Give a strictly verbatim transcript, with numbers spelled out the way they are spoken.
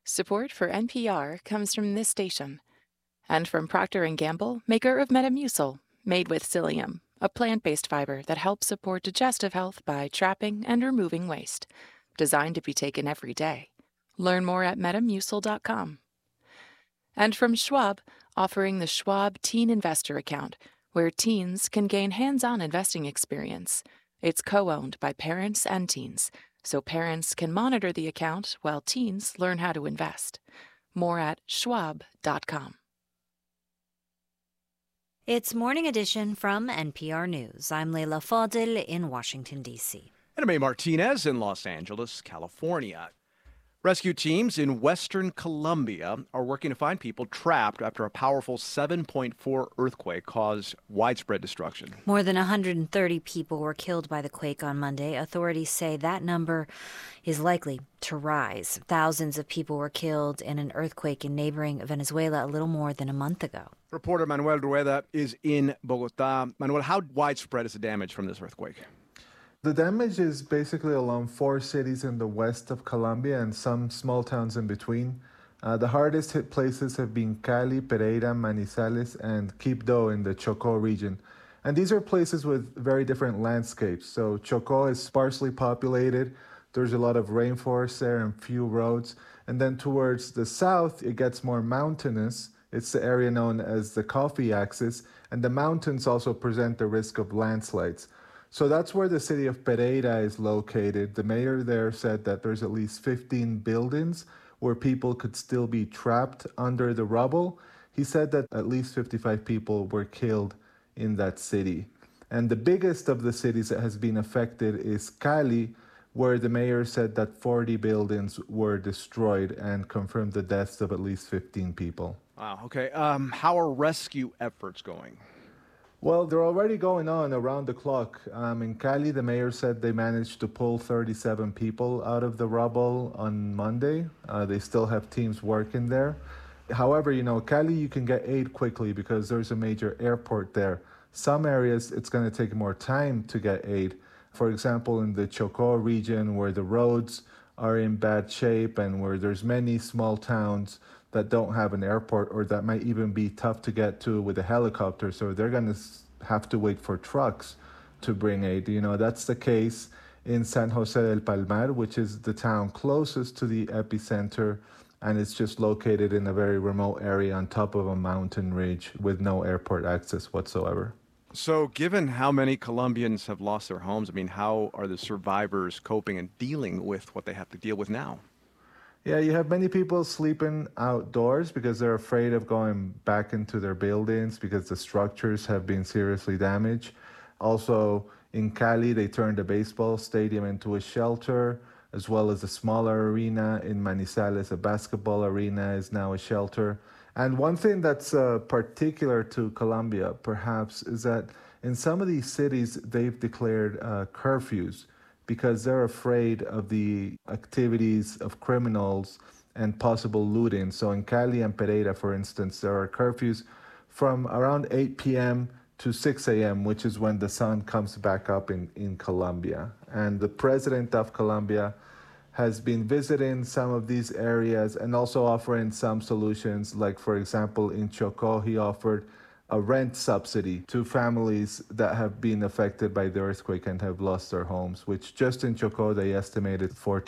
Support for N P R comes from this station and from Procter and Gamble, maker of Metamucil, made with psyllium, a plant-based fiber that helps support digestive health by trapping and removing waste. Designed to be taken every day. Learn more at metamucil dot com. And from Schwab, offering the Schwab Teen Investor Account, where teens can gain hands-on investing experience. It's co-owned by parents and teens, so parents can monitor the account while teens learn how to invest. More at schwab dot com. It's Morning Edition from N P R News. I'm Leila Fadel in Washington, D C. And I'm A. Martinez in Los Angeles, California. Rescue teams in western Colombia are working to find people trapped after a powerful seven point four earthquake caused widespread destruction. More than one hundred thirty people were killed by the quake on Monday. Authorities say that number is likely to rise. Thousands of people were killed in an earthquake in neighboring Venezuela a little more than a month ago. Reporter Manuel Rueda is in Bogota. Manuel, how widespread is the damage from this earthquake? The damage is basically along four cities in the west of Colombia and some small towns in between. Uh, the hardest hit places have been Cali, Pereira, Manizales, and Quibdó in the Chocó region. And these are places with very different landscapes. So Chocó is sparsely populated. There's a lot of rainforest there and few roads. And then towards the south, it gets more mountainous. It's the area known as the Coffee Axis. And the mountains also present the risk of landslides. So that's where the city of Pereira is located. The mayor there said that there's at least fifteen buildings where people could still be trapped under the rubble. He said that at least fifty-five people were killed in that city. And the biggest of the cities that has been affected is Cali, where the mayor said that forty buildings were destroyed and confirmed the deaths of at least fifteen people. Wow, okay. Um, how are rescue efforts going? Well, they're already going on around the clock. Um, in Cali, the mayor said they managed to pull thirty-seven people out of the rubble on Monday. Uh, they still have teams working there. However, you know, Cali, you can get aid quickly because there's a major airport there. Some areas, it's going to take more time to get aid. For example, in the Chocó region, where the roads are in bad shape and where there's many small towns that don't have an airport or that might even be tough to get to with a helicopter. So they're going to have to wait for trucks to bring aid. You know, that's the case in San Jose del Palmar, which is the town closest to the epicenter. And it's just located in a very remote area on top of a mountain ridge with no airport access whatsoever. So given how many Colombians have lost their homes, I mean, how are the survivors coping and dealing with what they have to deal with now? Yeah, you have many people sleeping outdoors because they're afraid of going back into their buildings because the structures have been seriously damaged. Also, in Cali, they turned a baseball stadium into a shelter, as well as a smaller arena. In Manizales, a basketball arena is now a shelter. And one thing that's uh, particular to Colombia, perhaps, is that in some of these cities, they've declared uh, curfews, because they're afraid of the activities of criminals and possible looting. So in Cali and Pereira, for instance, there are curfews from around eight p.m. to six a.m., which is when the sun comes back up in, in Colombia. And the president of Colombia has been visiting some of these areas and also offering some solutions. Like, for example, in Chocó, he offered a rent subsidy to families that have been affected by the earthquake and have lost their homes, which just in Chocó, they estimated